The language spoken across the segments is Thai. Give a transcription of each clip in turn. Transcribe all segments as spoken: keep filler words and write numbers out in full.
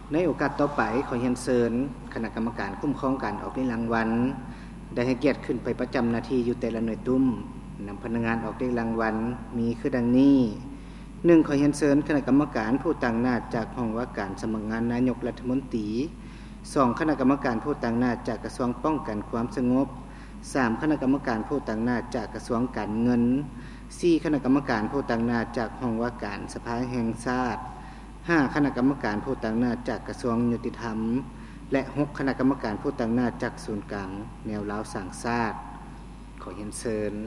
ในโอกาสต่อไปขอเรียนเชิญคณะกรรมการคุ้มครองการออกรางวัลได้ให้เกียรติขึ้นไปประจำหน้าที่อยู่แต่ละหน่วยตุ้มนำพนักงานออกรางวัลมีคือดังนี้หนึ่งขอเรียนเชิญคณะกรรมการผู้ตั้งหน้าจากห้องว่าการสำนักงานนายกรัฐมนตรีสองคณะกรรมการผู้ตั้งหน้าจากกระทรวงป้องกันความสงบสามคณะกรรมการผู้ตั้งหน้าจากกระทรวงการเงินสี่คณะกรรมการผู้ตั้งหน้าจากห้องว่าการสภาแห่งชาติห้าคณะกรรมการผู้ตั้งหน้าจากกระทรวงยุติธรรมและหกคณะกรรมการผู้ตั้งหน้าจากศูนย์กลางแนวร้าวสร้างชาติขอเรียนเชิญ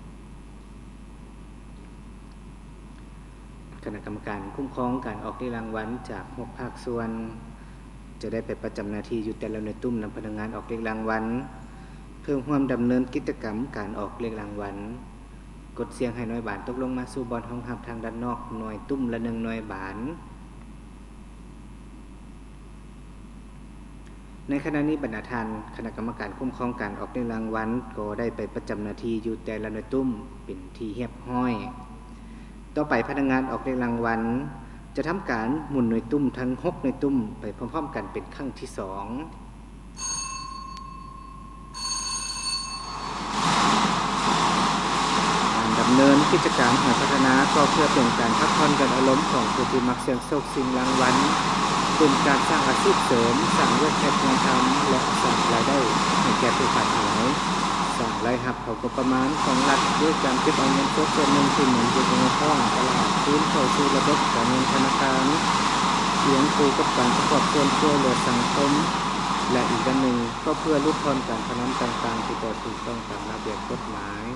คณะกรรมการคุ้มครองการออกรางวัลจากหกภาคส่วนจะได้ไปประจำหน้าที่อยู่แต่ละหน่วยตุ้มนำพนักงานออกรางวัลเพื่อร่วมดำเนินกิจกรรมการออกรางวัลกดเสียงให้หน่วยบานตกลงมาสู่บอลห้องหับทางด้านนอกหน่วยตุ้มละหนึ่งหน่วยบานในขณะนี้บรรณาธิการคณะกรรมการคุ้มครองการออกรางวัลก็ได้ไปประจำหน้าที่อยู่แต่ละหน่วยตุ้มเป็นที่เรียบร้อยต่อไปพนักงานออกรางวัลจะทำการหมุนหน่วยตุ้มทั้งหกหน่วยตุ้มไปพร้อมๆกันเป็นครั้งที่สองการดำเนินกิจกรรมหาพัฒนาก็เพื่อเป็นการพักผ่อนกันอารมณ์ของผู้ที่มักเสี่ยงโชคชิงรางวัลเป็นการสร้างอาชีพเสริมสร้างเรื่องแค่งานทำและสร้างรายได้ให้แก่ผู้ขาดหายสร้างรายรับเข้ากระประมาณของรัฐด้วยการเก็บเอาเงินสดส่วนหนึ่งที่หมุนอยู่ในท้องตลาดพื้นเข้าสู่ระบบการเงินธนาคารเคียงคู่กับการประกอบส่วนช่วยเหลือสังคมและอีกด้านหนึ่งก็เพื่อลดทอนการพนันต่างๆที่ถูกต้องตามระเบียบกฎหมาย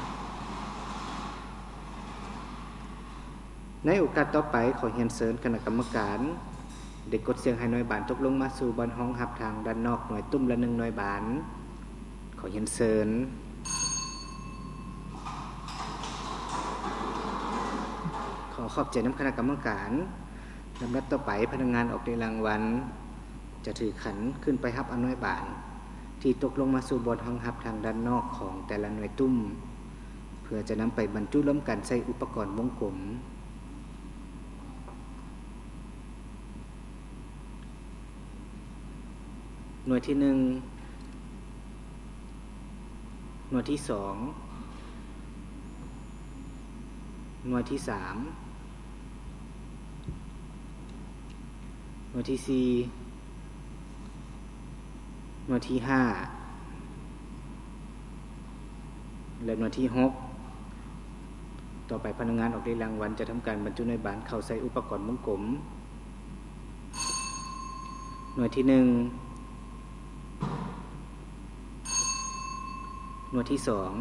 ในโอกาสต่อไปขอเรียนเชิญคณะกรรมการได้กดเสียงให้หน่วยบานตกลงมาสู่บอลห้องหับทางด้านนอกหน่วยตุ้มละหนึ่งหน่วยบานขอเรียนเชิญขอขอบใจน้ำคณะกรรมการลำดับต่อไปพนักงานออกรางวัลจะถือขันขึ้นไปรับอหน่วยบานที่ตกลงมาสู่บอลห้องหับทางด้านนอกของแต่ละหน่วยตุ้มเพื่อจะนำไปบรรจุร่วมกันใส่อุปกรณ์วงกลมหน่วยที่หนึ่งหน่วยที่สองหน่วยที่สามหน่วยที่สี่หน่วยที่ห้าและหน่วยที่หกต่อไปพนักงานออกรางวัลจะทำการบรรจุหน่วยบานเข้าใส่อุปกรณ์วงกลมหน่วยที่หนึ่งหน่วยที่สอง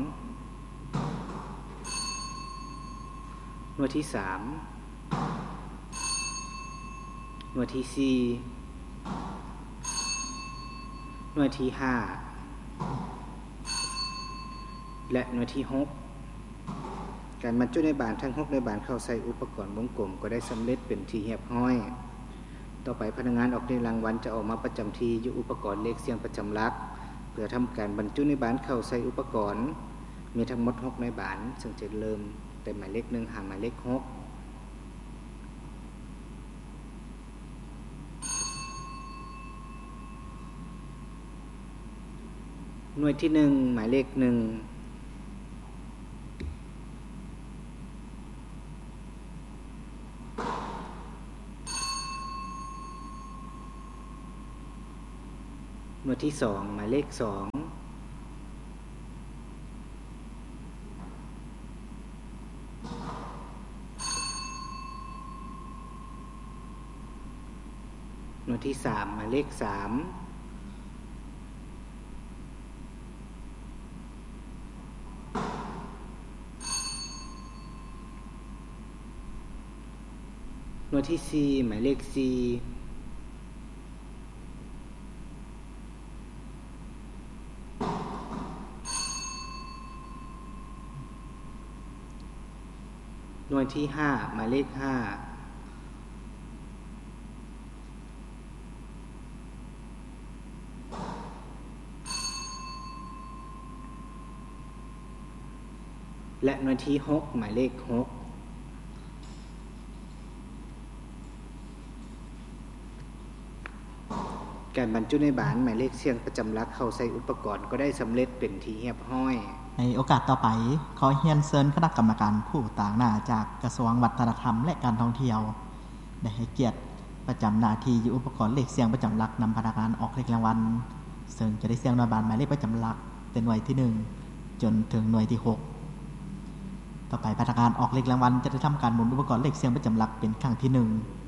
หน่วยที่สามหน่วยที่สี่หน่วยที่ห้าและหน่วยที่หกการบรรจุในบานทั้งหกในบานเข้าใส่อุปกรณ์วงกลมก็ได้สำเร็จเป็นที่เรียบร้อยต่อไปพนักงานออกรางวัลจะออกมาประจำที่อยู่อุปกรณ์เลขเสียงประจำหลักเพื่อทำการบรรจุในบานเข้าใส่อุปกรณ์มีทั้งหมดหกในบานซึ่งจะเริ่มแต่หมายเลขหนึ่งหาหมายเลขหกหน่วยที่หนึ่งหมายเลขหนึ่งหน่วยที่สองหมายเลขสองหน่วยที่สามหมายเลขสามหน่วยที่สี่หมายเลขสี่หน่วยที่ห้าหมายเลขห้าและหน่วยที่หกหมายเลขหกการบรรจุในบานหมายเลขเสียงประจำหลักเข้าใส่อุปกรณ์ก็ได้สำเร็จเป็นที่เรียบร้อยในโอกาสต่อไปขอเรียนเชิญคณะกรรมการผู้ต่างหน้าจากกระทรวงวัฒนธรรมและการท่องเที่ยวได้ให้เกียรติประจำหน้าที่อยู่อุปกรณ์เลขเสียงประจำหลักนำพนักงานออกเลขรางวัลซึ่งจะได้เสียงหน่วยบานหมายเลขประจำหลักเป็นหน่วยที่หนึ่งจนถึงหน่วยที่หกต่อไปพนักงานออกเลขรางวัลจะได้ทำการหมุนอุปกรณ์เลขเสียงประจำหลักเป็นครั้งที่หนึ่ง